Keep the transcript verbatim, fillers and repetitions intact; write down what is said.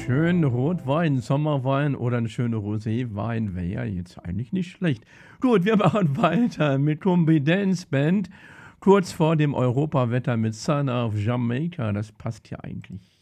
schönen Rotwein, Sommerwein oder ein schöner Roséwein wäre ja jetzt eigentlich nicht schlecht. Gut, wir machen weiter mit Combi Dance Band, kurz vor dem Europawetter mit Sun of Jamaica. Das passt ja eigentlich.